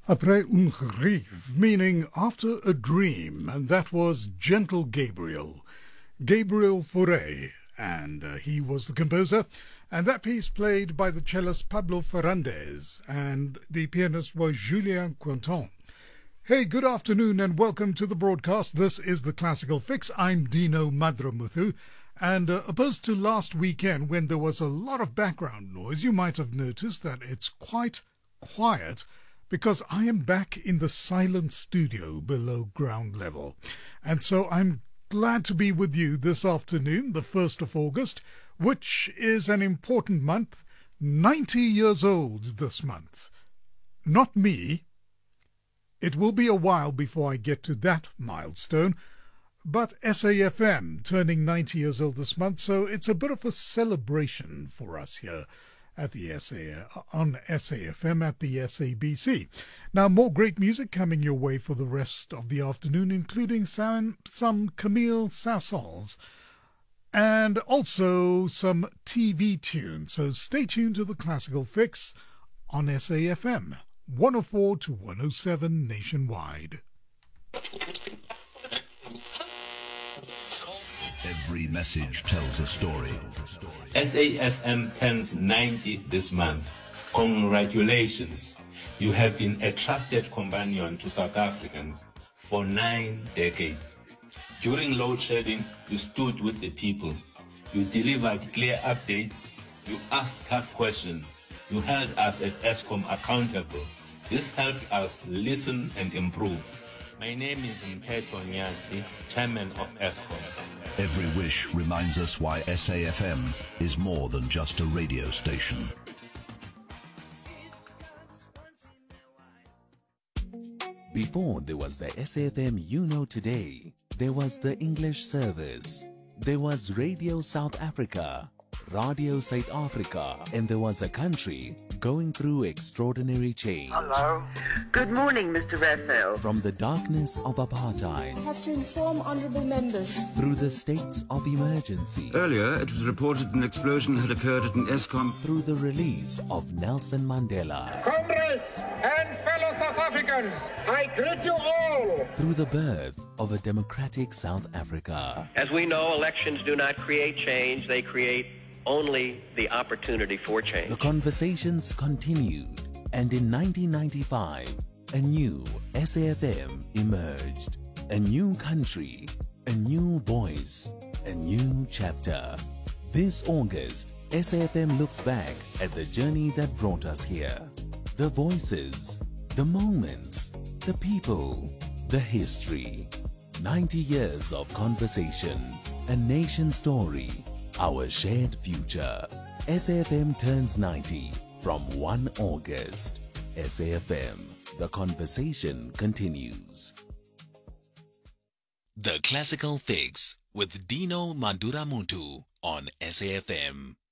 Après un rêve, meaning after a dream, and that was Gentle Gabriel, Gabriel Fauré, and he was the composer. And that piece played by the cellist Pablo Ferrandez, and the pianist was Julien Quentin. Hey, good afternoon and welcome to the broadcast. This is the Classical Fix. I'm Dino Madramuthu. And opposed to last weekend when there was a lot of background noise, you might have noticed that it's quite quiet because I am back in the silent studio below ground level. And so I'm glad to be with you this afternoon, the 1st of August, which is an important month, 90 years old this month. Not me. It will be a while before I get to that milestone, but SAFM turning 90 years old this month, so it's a bit of a celebration for us here at the on SAFM at the SABC. Now, more great music coming your way for the rest of the afternoon, including some Camille Saint-Saëns and also some TV tunes. So stay tuned to the Classical Fix on SAFM, 104 to 107 nationwide. Every message tells a story. SAFM turns 90 this month. Congratulations. You have been a trusted companion to South Africans for 9 decades. During load shedding, you stood with the people. You delivered clear updates. You asked tough questions. You held us at Eskom accountable. This helped us listen and improve. My name is Mpheto Nyati, chairman of Eskom. Every wish reminds us why SAFM is more than just a radio station. Before there was the SAFM you know today, there was the English service. There was Radio South Africa, Radio South Africa, and there was a country going through extraordinary change. Hello. Good morning, Mr. Raphael. From the darkness of apartheid, I have to inform honourable members. through the states of emergency, Earlier, it was reported an explosion had occurred at an ESCOM. through the release of Nelson Mandela, Comrades and fellow South Africans, I greet you all. through the birth of a democratic South Africa. As we know, elections do not create change, they create only the opportunity for change. The conversations continued, and in 1995, a new SAFM emerged. A new country, a new voice, a new chapter. This August, SAFM looks back at the journey that brought us here. The voices, the moments, the people, the history. 90 years of conversation, a nation story, our shared future. SAFM turns 90 from 1 August. SAFM, the conversation continues. The Classical Fix with Dino Maduramuntu on SAFM.